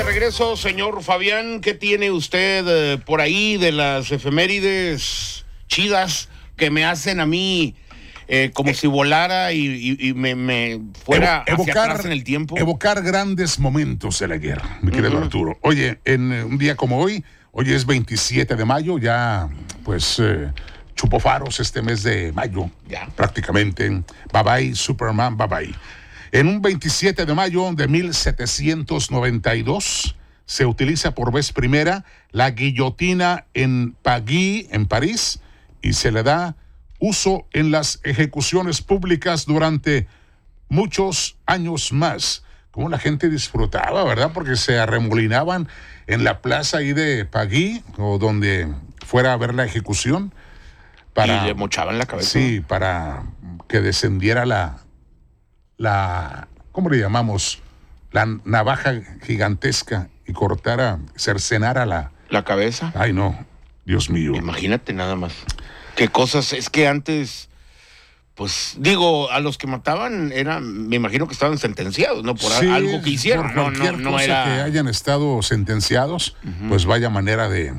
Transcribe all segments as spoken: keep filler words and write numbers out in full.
de regreso, señor Fabián. ¿Qué tiene usted eh, por ahí de las efemérides chidas que me hacen a mí eh, como eh, si volara y, y, y me, me fuera evo, evocar, hacia atrás en el tiempo? Evocar grandes momentos de la guerra, mi querido uh-huh. Arturo. Oye, en un día como hoy, hoy es veintisiete de mayo, ya pues eh, chupó faros este mes de mayo, ya. prácticamente. Bye bye, Superman, bye bye. En un veintisiete de mayo de mil setecientos noventa y dos se utiliza por vez primera la guillotina en Pagny, en París, y se le da uso en las ejecuciones públicas durante muchos años más. Como la gente disfrutaba, ¿verdad? Porque se arremolinaban en la plaza ahí de Pagny, o donde fuera a ver la ejecución. Para, y le mochaban la cabeza. Sí, para que descendiera la... la, ¿cómo le llamamos? La navaja gigantesca y cortara, cercenara la... ¿La cabeza? Ay, no, Dios mío. Imagínate nada más. Qué cosas, es que antes, pues, digo, a los que mataban, era, me imagino que estaban sentenciados, ¿no? Por sí, algo que hicieron. Por cualquier no, no, no cosa era... que hayan estado sentenciados, uh-huh. pues vaya manera de...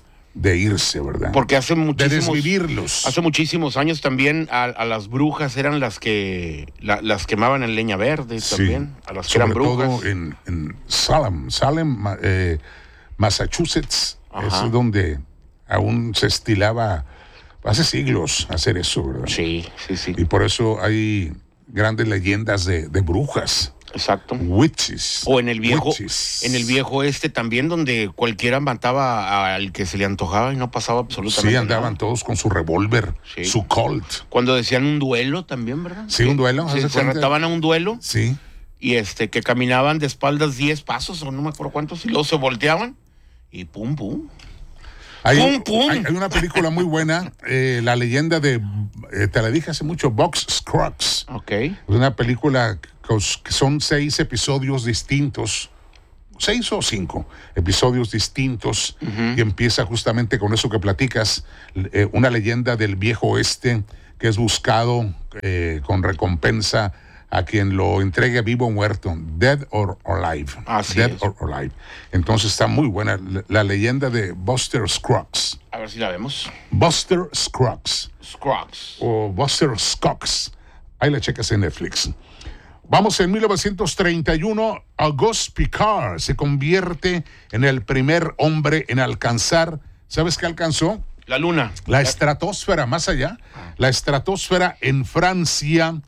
de irse, ¿verdad? Porque hace muchísimos... de desvivirlos. Hace muchísimos años también a, a las brujas eran las que la, las quemaban en leña verde sí. también, a las que Sobre eran brujas. todo en, en Salem, Salem, eh, Massachusetts, Ajá. es donde aún se estilaba hace siglos hacer eso, ¿verdad? Sí, sí, sí. Y por eso hay grandes leyendas de, de brujas. Exacto. Witches. O en el viejo, witches. en el viejo este también, donde cualquiera mataba al que se le antojaba y no pasaba absolutamente nada. Sí, andaban nada. todos con su revólver, sí. su Colt. Cuando decían un duelo también, ¿verdad? Sí, un duelo. Se, se retaban a un duelo. Sí. Y este, que caminaban de espaldas diez pasos, o no me acuerdo cuántos, y luego se volteaban y pum, pum. Hay, ¡Pum, pum! Hay, hay una película muy buena, eh, la leyenda de, eh, te la dije hace mucho, Box Scruggs. Ok. Es una película que son seis episodios distintos, seis o cinco episodios distintos, uh-huh. y empieza justamente con eso que platicas, eh, una leyenda del viejo oeste que es buscado eh, con recompensa a quien lo entregue vivo o muerto, dead or alive. Así dead es. or alive. Entonces está muy buena la, la leyenda de Buster Scruggs. A ver si la vemos. Buster Scruggs. Scruggs. O Buster Scruggs. Ahí la checas en Netflix. Vamos en mil novecientos treinta y uno, Auguste Piccard se convierte en el primer hombre en alcanzar, ¿sabes qué alcanzó? La luna. La estratosfera, más allá. La estratosfera en Francia,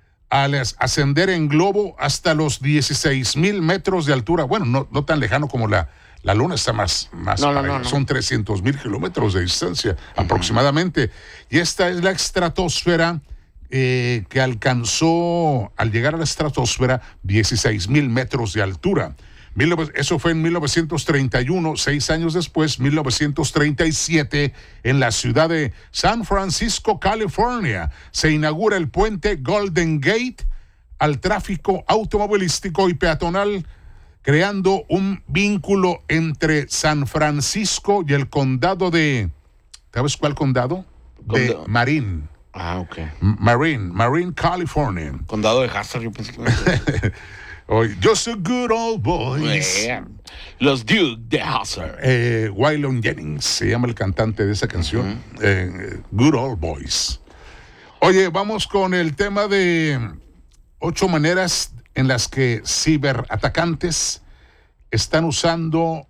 al ascender en globo hasta los dieciséis mil metros de altura. Bueno, no, no tan lejano como la, la luna, está más, más no, no, no, no. son trescientos mil kilómetros de distancia uh-huh. aproximadamente. Y esta es la estratosfera eh, que alcanzó, al llegar a la estratosfera, dieciséis mil metros de altura. Eso fue en mil novecientos treinta y uno, seis años después, mil novecientos treinta y siete, en la ciudad de San Francisco, California, se inaugura el puente Golden Gate al tráfico automovilístico y peatonal, creando un vínculo entre San Francisco y el condado de, ¿sabes cuál condado? De Condado. Marin. Ah, ok. Marin, Marin, California. Condado de Hazard, yo pensé que me... Oh, just a good old boys. Yeah. Los Duke de Hazard. Eh, Waylon Jennings se llama el cantante de esa canción. Uh-huh. eh, Good Old Boys. Oye, vamos con el tema de ocho maneras en las que ciberatacantes están usando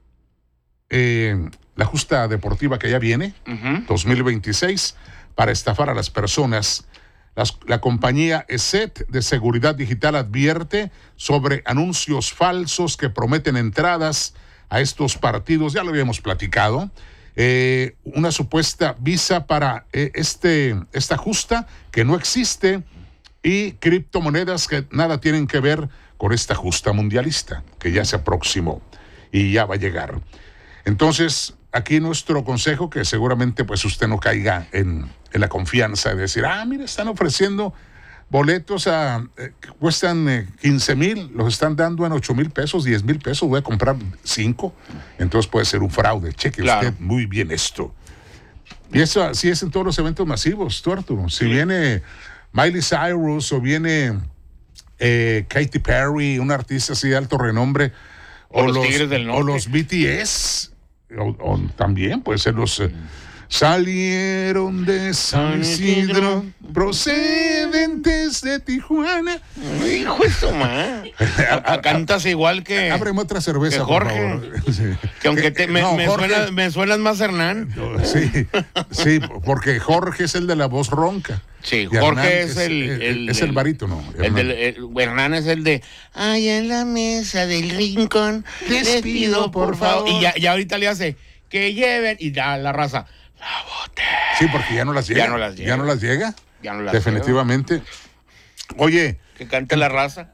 eh, la justa deportiva que ya viene, uh-huh. dos mil veintiséis, para estafar a las personas. Las, la compañía E S E T de seguridad digital advierte sobre anuncios falsos que prometen entradas a estos partidos. Ya lo habíamos platicado. Eh, una supuesta visa para eh, este, esta justa que no existe y criptomonedas que nada tienen que ver con esta justa mundialista que ya se aproximó y ya va a llegar. Entonces, aquí nuestro consejo, que seguramente pues usted no caiga en, en la confianza de decir, ah, mira, están ofreciendo boletos a, eh, que cuestan eh, quince mil, los están dando en ocho mil pesos, diez mil pesos, voy a comprar cinco, entonces puede ser un fraude. Cheque claro. usted muy bien esto. Y eso así es en todos los eventos masivos, tú, Arturo. Si sí. viene Miley Cyrus o viene eh, Katy Perry, un artista así de alto renombre, O, o los, los Tigres del Norte. O los B T S. O, o también puede ser los... Eh, salieron de San Isidro, procedentes de Tijuana. Hijo de su madre. Cantas igual que... Ábreme otra cerveza, que Jorge. Por favor. Sí. Que aunque te, me, no, me, Jorge, suena, me suenas más Hernán. Sí, sí, porque Jorge es el de la voz ronca. Sí, Jorge es, es el, el, el... Es el, el barítono. El del, el, Hernán es el de... Ay, en la mesa del rincón, les pido por favor. Y ya, ya ahorita le hace que lleven y da la raza... La botella. Sí, porque ya no las llega. Ya no las llega. Ya no las llega. Ya no las Definitivamente. llega. Oye. Que cante la raza.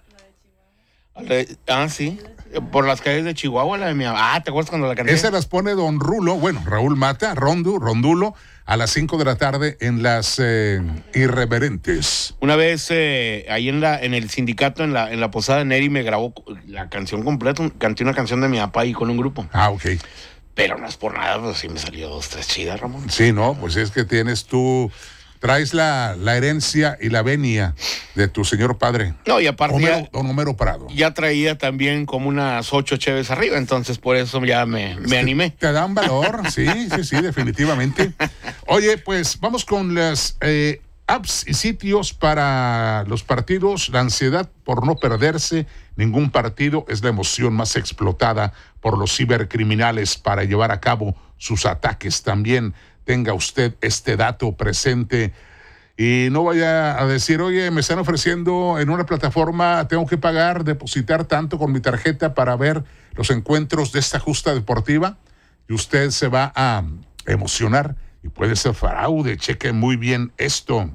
Ah, sí. Por las calles de Chihuahua, la de mi mamá. Ah, ¿te acuerdas cuando la canté? Esa las pone Don Rulo, bueno, Raúl Mata, Rondu, Rondulo, a las cinco de la tarde en las eh, Irreverentes. Una vez eh, ahí en la en el sindicato, en la en la posada de Neri, me grabó la canción completa. Canté una canción de mi papá ahí con un grupo. Ah, ok. Pero no es por nada, pues sí me salió dos, tres chidas, Ramón. Sí, no, pues es que tienes tú, traes la, la herencia y la venia de tu señor padre. No, y aparte Homero, ya, don Homero Prado. Ya traía también como unas ocho cheves arriba, entonces por eso ya me, me animé. Te dan valor, sí, sí, sí, definitivamente. Oye, pues vamos con las eh, apps y sitios para los partidos. La ansiedad por no perderse ningún partido es la emoción más explotada por los cibercriminales para llevar a cabo sus ataques. También tenga usted este dato presente y no vaya a decir, oye, me están ofreciendo en una plataforma, tengo que pagar, depositar tanto con mi tarjeta para ver los encuentros de esta justa deportiva, y usted se va a emocionar y puede ser fraude. Cheque muy bien esto.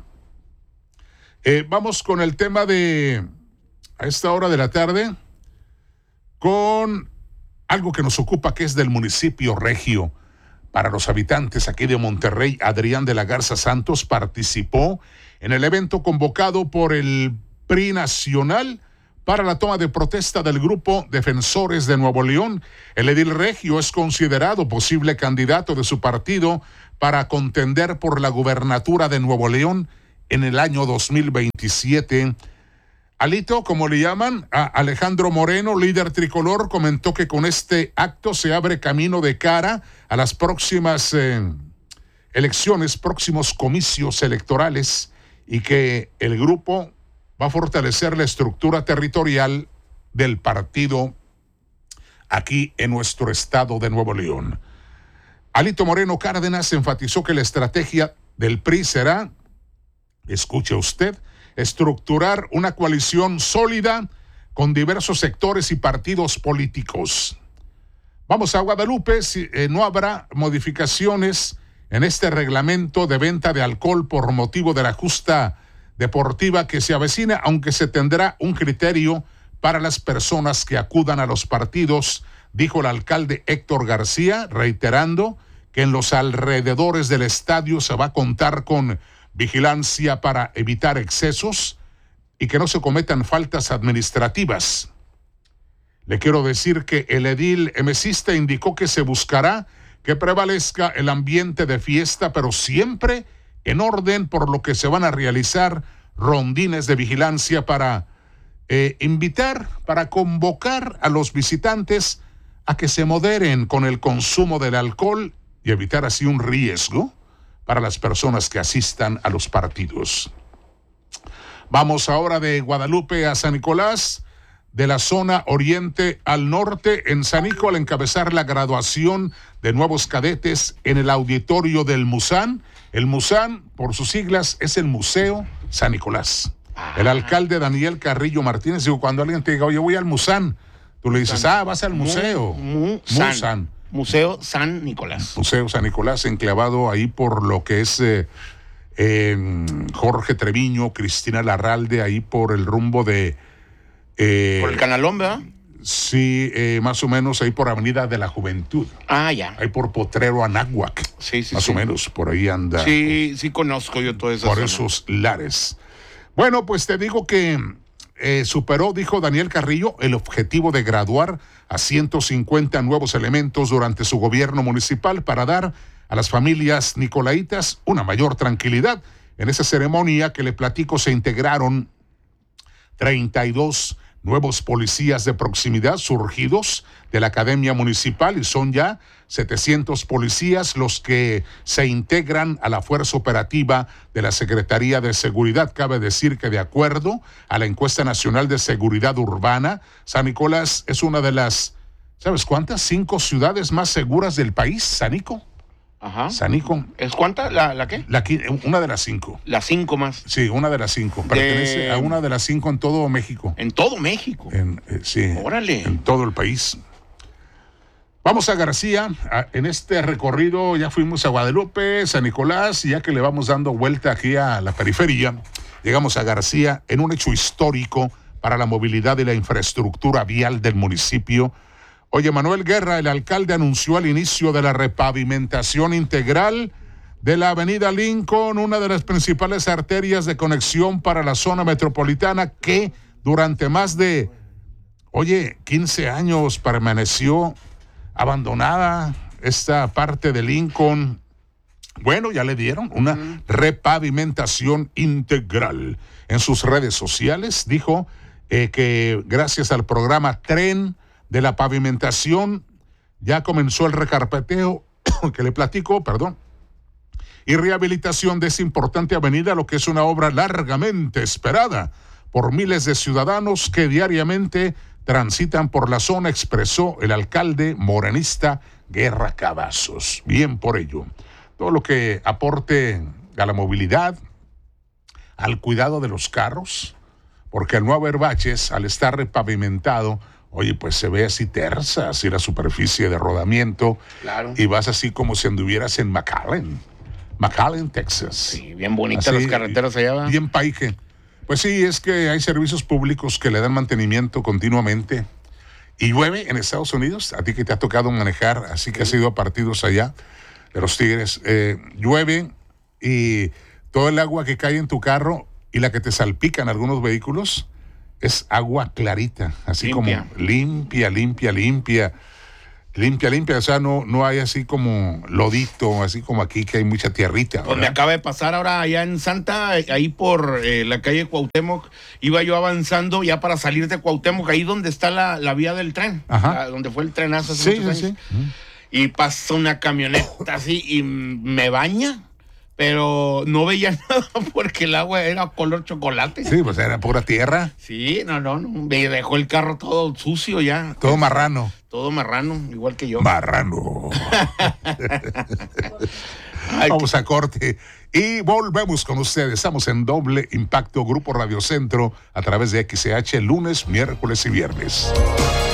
Eh, vamos con el tema de a esta hora de la tarde con algo que nos ocupa, que es del municipio regio. Para los habitantes aquí de Monterrey, Adrián de la Garza Santos participó en el evento convocado por el P R I Nacional para la toma de protesta del grupo Defensores de Nuevo León. El edil regio es considerado posible candidato de su partido para contender por la gubernatura de Nuevo León en el año dos mil veintisiete. Alito, como le llaman, a Alejandro Moreno, líder tricolor, comentó que con este acto se abre camino de cara a las próximas eh, elecciones, próximos comicios electorales, y que el grupo va a fortalecer la estructura territorial del partido aquí en nuestro estado de Nuevo León. Alito Moreno Cárdenas enfatizó que la estrategia del P R I será, escuche usted, estructurar una coalición sólida con diversos sectores y partidos políticos. Vamos a Guadalupe. Si, eh, no habrá modificaciones en este reglamento de venta de alcohol por motivo de la justa deportiva que se avecina, aunque se tendrá un criterio para las personas que acudan a los partidos, dijo el alcalde Héctor García, reiterando que en los alrededores del estadio se va a contar con vigilancia para evitar excesos y que no se cometan faltas administrativas. Le quiero decir que el edil emesista indicó que se buscará que prevalezca el ambiente de fiesta, pero siempre en orden, por lo que se van a realizar rondines de vigilancia para eh, invitar, para convocar a los visitantes a que se moderen con el consumo del alcohol y evitar así un riesgo para las personas que asistan a los partidos. Vamos ahora de Guadalupe a San Nicolás, de la zona oriente al norte. En San Nicolás, al encabezar la graduación de nuevos cadetes en el auditorio del Musán. El Musán, por sus siglas, es el Museo San Nicolás. El alcalde Daniel Carrillo Martínez dijo, cuando alguien te diga, oye, voy al Musán, tú le dices, ah, vas al museo. Musán. Museo San Nicolás. Museo San Nicolás, enclavado ahí por lo que es eh, eh, Jorge Treviño, Cristina Larralde, ahí por el rumbo de... Eh, por el Canalón, ¿verdad? Sí, eh, más o menos ahí por Avenida de la Juventud. Ah, ya. Ahí por Potrero Anáhuac. Sí, sí, Más sí. o menos, por ahí anda. Sí, sí conozco yo toda esa Por zona. esos lares. Bueno, pues te digo que eh, superó, dijo Daniel Carrillo, el objetivo de graduar a ciento cincuenta nuevos elementos durante su gobierno municipal para dar a las familias nicolaitas una mayor tranquilidad. En esa ceremonia que le platico se integraron treinta y dos nuevos policías de proximidad surgidos de la Academia Municipal y son ya setecientos policías los que se integran a la fuerza operativa de la Secretaría de Seguridad. Cabe decir que de acuerdo a la encuesta nacional de seguridad urbana, San Nicolás es una de las, ¿sabes cuántas? Cinco ciudades más seguras del país, Sanico. Ajá. Sanico. ¿Es cuánta? ¿La, la qué? La, una de las cinco. Las cinco más. Sí, una de las cinco. Pertenece De... a una de las cinco en todo México. En todo México. En, eh, sí. Órale. En todo el país. Vamos a García. A, en este recorrido ya fuimos a Guadalupe, San Nicolás, y ya que le vamos dando vuelta aquí a la periferia, llegamos a García en un hecho histórico para la movilidad y la infraestructura vial del municipio. Oye, Manuel Guerra, el alcalde, anunció el inicio de la repavimentación integral de la avenida Lincoln, una de las principales arterias de conexión para la zona metropolitana que durante más de, oye, quince años permaneció abandonada esta parte de Lincoln. Bueno, ya le dieron una uh-huh. repavimentación integral. En sus redes sociales dijo eh, que gracias al programa Tren de la pavimentación ya comenzó el recarpeteo que le platico, perdón, y rehabilitación de esa importante avenida, lo que es una obra largamente esperada por miles de ciudadanos que diariamente transitan por la zona, expresó el alcalde morenista Guerra Cavazos. Bien por ello. Todo lo que aporte a la movilidad, al cuidado de los carros, porque al no haber baches, al estar repavimentado, oye, pues se ve así tersa, así la superficie de rodamiento. Claro. Y vas así como si anduvieras en McAllen, McAllen, Texas. Sí, bien bonitas las carreteras allá, ¿va? Bien paique. Pues sí, es que hay servicios públicos que le dan mantenimiento continuamente. Y llueve en Estados Unidos, a ti que te ha tocado manejar, así que sí. has ido a partidos allá de los Tigres. Eh, llueve y todo el agua que cae en tu carro y la que te salpica en algunos vehículos es agua clarita, así limpia. como limpia, limpia, limpia, limpia, limpia. O sea, no, no hay así como lodito, así como aquí que hay mucha tierrita. Pues me acaba de pasar ahora allá en Santa, ahí por eh, la calle Cuauhtémoc, iba yo avanzando ya para salir de Cuauhtémoc, ahí donde está la, la vía del tren, la, donde fue el trenazo hace sí, muchos sí, años. Sí. Y pasa una camioneta así y me baña. Pero no veía nada porque el agua era color chocolate. Sí, pues era pura tierra. Sí, no, no, no. Me dejó el carro todo sucio ya. Todo marrano. Todo marrano, igual que yo. Marrano. Vamos a corte y volvemos con ustedes. Estamos en Doble Impacto, Grupo Radio Centro, a través de X C H, lunes, miércoles y viernes.